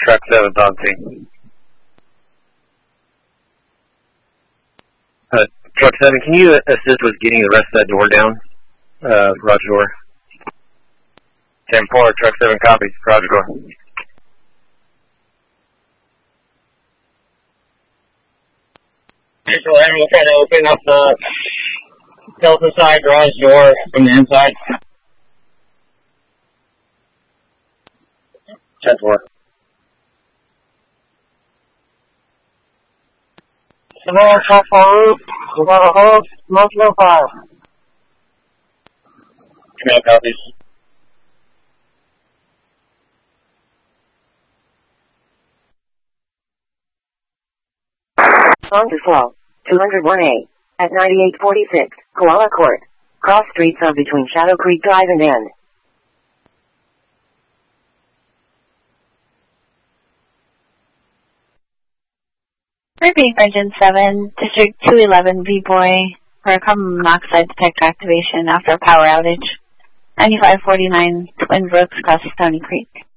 Truck 7, Ponty. Truck 7, can you assist with getting the rest of that door down? Roger door. 10-4, Truck 7 copies, Roger door. Central N, we'll try to open up the Delta side garage door from the inside. 10-4. Savannah, Truck 4, we got a hold, smoke no fire. Command copies. On to Fall, 201A, at 9846, Koala Court. Cross streets are between Shadow Creek Drive and N. Repeating Engine 7, District 211 V-Boy, for carbon monoxide detector activation after a power outage. 9549 Twin Brooks across Stony Creek.